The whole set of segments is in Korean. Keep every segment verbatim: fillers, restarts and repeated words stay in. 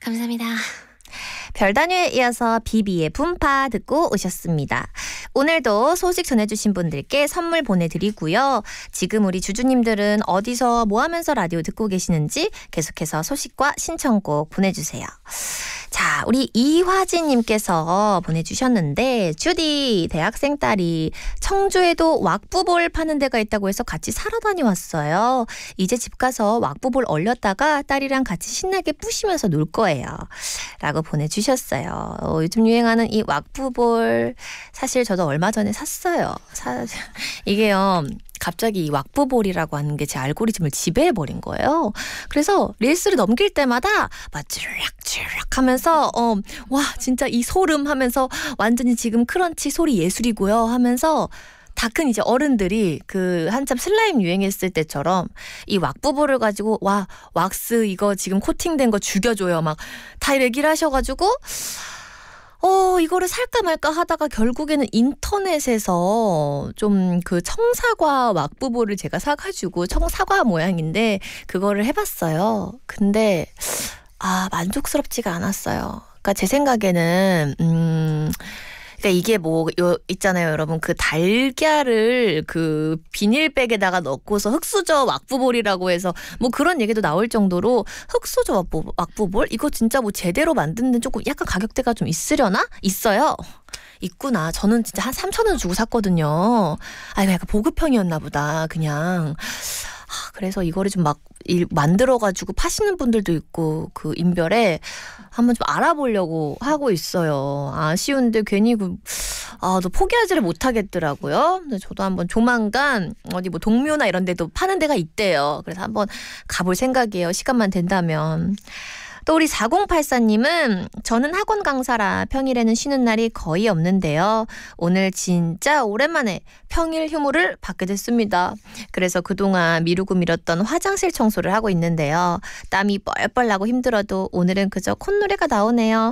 감사합니다. 별다녀에 이어서 비비의 분파 듣고 오셨습니다. 오늘도 소식 전해주신 분들께 선물 보내드리고요. 지금 우리 주주님들은 어디서 뭐 하면서 라디오 듣고 계시는지 계속해서 소식과 신청곡 보내주세요. 자, 우리 이화진님께서 보내주셨는데, 주디 대학생 딸이 청주에도 왁부볼 파는 데가 있다고 해서 같이 사러 다녀왔어요. 이제 집 가서 왁부볼 얼렸다가 딸이랑 같이 신나게 부시면서 놀 거예요. 라고 보내주셨어요. 어, 요즘 유행하는 이 왁부볼, 사실 저도 얼마 전에 샀어요. 사, 이게요. 갑자기 이 왁부볼이라고 하는 게 제 알고리즘을 지배해버린 거예요. 그래서 릴스를 넘길 때마다 막 쭈락쭈락 하면서 어, 와 진짜 이 소름 하면서 완전히 지금 크런치 소리 예술이고요 하면서 다 큰 이제 어른들이 그 한참 슬라임 유행했을 때처럼 이 왁부볼을 가지고 와 왁스 이거 지금 코팅된 거 죽여줘요 막 다 얘기를 하셔가지고 어, 이거를 살까 말까 하다가 결국에는 인터넷에서 좀 그 청사과 왁부볼을 제가 사가지고 청사과 모양인데 그거를 해봤어요. 근데 아 만족스럽지가 않았어요. 그러니까 제 생각에는 음. 그러니까 이게 뭐 요 있잖아요, 여러분. 그 달걀을 그 비닐백에다가 넣고서 흑수저 왁부볼이라고 해서 뭐 그런 얘기도 나올 정도로 흑수저 왁부, 왁부볼 이거 진짜 뭐 제대로 만드는 데 조금 약간 가격대가 좀 있으려나? 있어요. 있구나. 저는 진짜 한 삼천 원 주고 샀거든요. 아, 이거 약간 보급형이었나 보다. 그냥. 아, 그래서 이거를 좀 막 만들어가지고 파시는 분들도 있고 그 인별에 한번 좀 알아보려고 하고 있어요. 아쉬운데 괜히 그, 아, 또 포기하지를 못하겠더라고요. 근데 저도 한번 조만간 어디 뭐 동묘나 이런 데도 파는 데가 있대요. 그래서 한번 가볼 생각이에요. 시간만 된다면. 또 우리 사공팔사님은 저는 학원 강사라 평일에는 쉬는 날이 거의 없는데요. 오늘 진짜 오랜만에 평일 휴무를 받게 됐습니다. 그래서 그동안 미루고 미뤘던 화장실 청소를 하고 있는데요. 땀이 뻘뻘 나고 힘들어도 오늘은 그저 콧노래가 나오네요.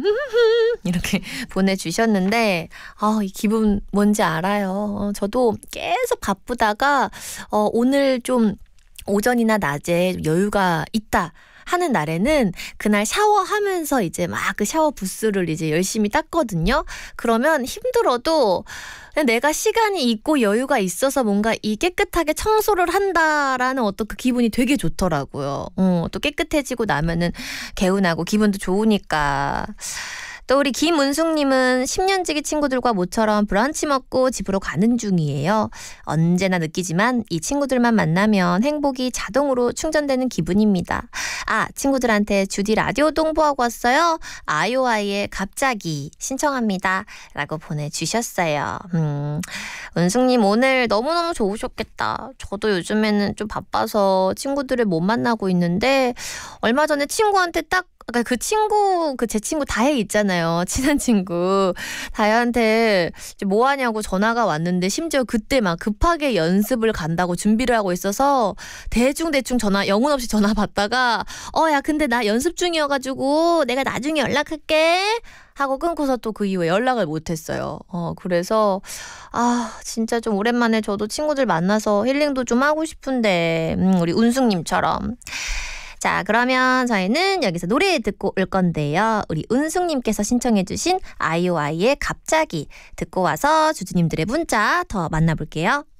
이렇게 보내주셨는데 아, 이 기분 뭔지 알아요. 저도 계속 바쁘다가 어, 오늘 좀 오전이나 낮에 여유가 있다 하는 날에는 그날 샤워하면서 이제 막 그 샤워 부스를 이제 열심히 닦거든요. 그러면 힘들어도 내가 시간이 있고 여유가 있어서 뭔가 이 깨끗하게 청소를 한다라는 어떤 그 기분이 되게 좋더라고요. 어, 또 깨끗해지고 나면은 개운하고 기분도 좋으니까. 또 우리 김은숙님은 십 년지기 친구들과 모처럼 브런치 먹고 집으로 가는 중이에요. 언제나 느끼지만 이 친구들만 만나면 행복이 자동으로 충전되는 기분입니다. 아, 친구들한테 주디 라디오 동보하고 왔어요. 아이오아이의 갑자기 신청합니다. 라고 보내주셨어요. 음, 은숙님 오늘 너무너무 좋으셨겠다. 저도 요즘에는 좀 바빠서 친구들을 못 만나고 있는데 얼마 전에 친구한테 딱 그러니까 그 친구, 그 제 친구 다혜 있잖아요. 친한 친구. 다혜한테 뭐 하냐고 전화가 왔는데 심지어 그때 막 급하게 연습을 간다고 준비를 하고 있어서 대충대충 전화, 영혼 없이 전화 받다가 어, 야, 근데 나 연습 중이어가지고 내가 나중에 연락할게. 하고 끊고서 또 그 이후에 연락을 못했어요. 어, 그래서 아, 진짜 좀 오랜만에 저도 친구들 만나서 힐링도 좀 하고 싶은데 음, 우리 운숙님처럼. 자, 그러면 저희는 여기서 노래 듣고 올 건데요. 우리 은숙님께서 신청해 주신 아이오아이의 갑자기 듣고 와서 주주님들의 문자 더 만나볼게요.